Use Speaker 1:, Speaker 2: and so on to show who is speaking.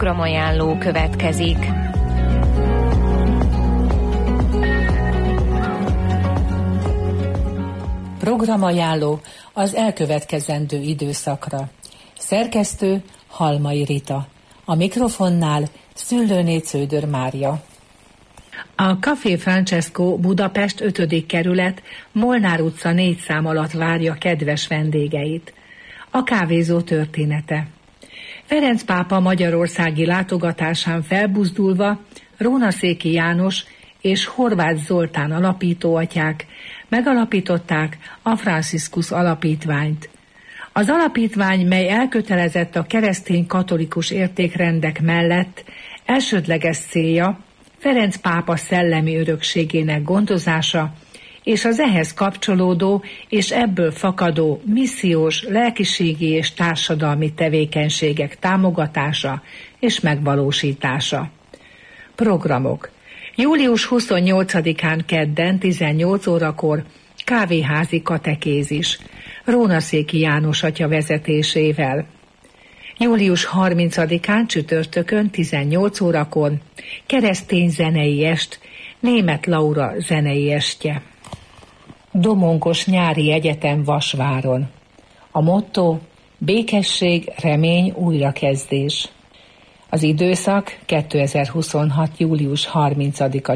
Speaker 1: programajánló következik.
Speaker 2: Programajánló az elkövetkezendő időszakra. Szerkesztő Halmai Rita. A mikrofonnál Szüllőné Cződör Mária. A Café Francesco Budapest 5. kerület Molnár utca 4 szám alatt várja kedves vendégeit. A kávézó története. Ferenc pápa magyarországi látogatásán felbuzdulva Rónaszéki János és Horváth Zoltán alapítóatyák megalapították a Franciscus Alapítványt. Az alapítvány, mely elkötelezett a keresztény katolikus értékrendek mellett, elsődleges célja Ferenc pápa szellemi örökségének gondozása és az ehhez kapcsolódó és ebből fakadó missziós, lelkiségi és társadalmi tevékenységek támogatása és megvalósítása. Programok. Július 28-án kedden 18 órakor kávéházi katekézis Rónaszéki János atya vezetésével. Július 30-án csütörtökön 18 órakor keresztény zenei est, Németh Laura zenei estje. Domonkos Nyári Egyetem Vasváron. A motto: békesség, remény, újrakezdés. Az időszak 2026. július 30-a